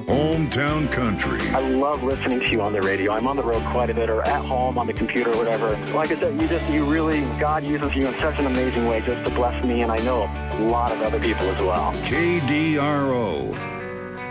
Hometown Country. I love listening to you on the radio. I'm on the road quite a bit, or at home on the computer or whatever. Like I said, God uses you in such an amazing way just to bless me, and I know a lot of other people as well. KDRO.